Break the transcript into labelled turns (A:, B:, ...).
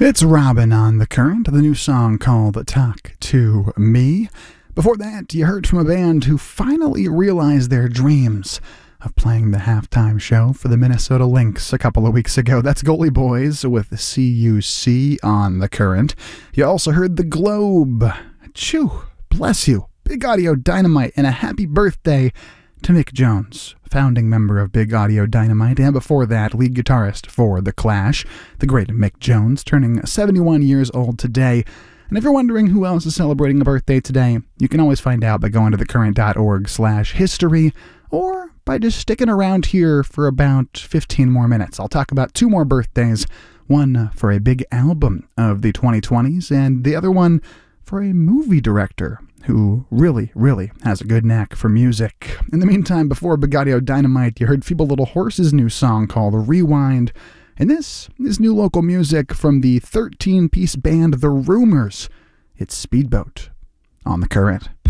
A: It's Robin on The Current, the new song called Talk to Me. Before that, you heard from a band who finally realized their dreams of playing the halftime show for the Minnesota Lynx a couple of weeks ago. That's Goalie Boys with CUC on The Current. You also heard The Globe. Chew, bless you. Big Audio Dynamite, and a happy birthday to Mick Jones, founding member of Big Audio Dynamite, and before that, lead guitarist for The Clash, the great Mick Jones, turning 71 years old today. And if you're wondering who else is celebrating a birthday today, you can always find out by going to thecurrent.org/history, or by just sticking around here for about 15 more minutes. I'll talk about two more birthdays, one for a big album of the 2020s, and the other one for a movie director who really has a good knack for music. In the meantime, before Big Audio Dynamite, you heard Feeble Little Horse's new song called Rewind, and this is new local music from the 13-piece band The Rumors. It's Speedboat on The Current.